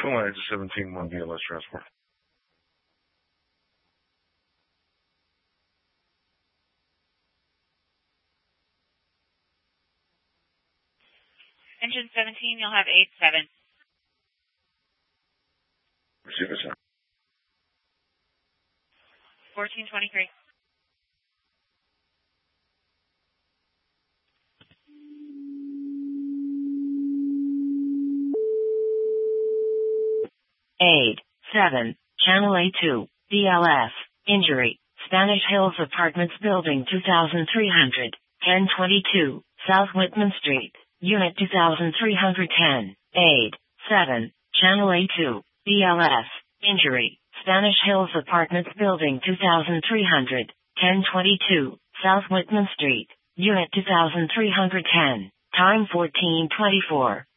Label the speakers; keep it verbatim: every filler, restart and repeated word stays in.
Speaker 1: Flight seventeen one B L S transport.
Speaker 2: Engine seventeen, you'll have eight seven.
Speaker 1: Receive it, sir.
Speaker 2: fourteen twenty-three.
Speaker 3: eight seven, Channel A two, B L S, injury, Spanish Hills Apartments Building two thousand three hundred, ten twenty-two, South Whitman Street, Unit two thousand three hundred ten, eight seven, Channel A two, B L S, injury, Spanish Hills Apartments Building two thousand three hundred, ten twenty-two, South Whitman Street, Unit two thousand three hundred ten, time fourteen twenty-four.